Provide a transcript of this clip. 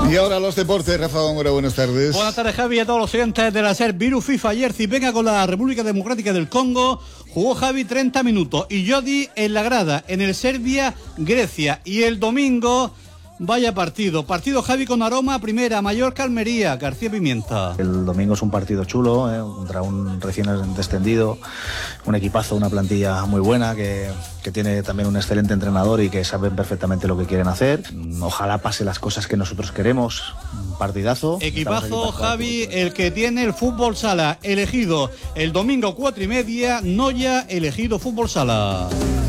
Y ahora los deportes, Rafa Góngora, buenas tardes. Buenas tardes, Javi, a todos los oyentes de la SER. Virus FIFA Jersey, venga con la República Democrática del Congo. Jugó Javi 30 minutos y Jodi en la grada, en el Serbia-Grecia. Y el domingo, vaya partido, Javi, con aroma a primera, Mallorca, Almería, García Pimienta. El domingo es un partido chulo, contra un recién descendido, un equipazo, una plantilla muy buena que tiene también un excelente entrenador y que saben perfectamente lo que quieren hacer. Ojalá pase las cosas que nosotros queremos. Un partidazo. Equipazo, Javi, el que tiene el fútbol sala elegido el domingo 4:30, Noya elegido fútbol sala.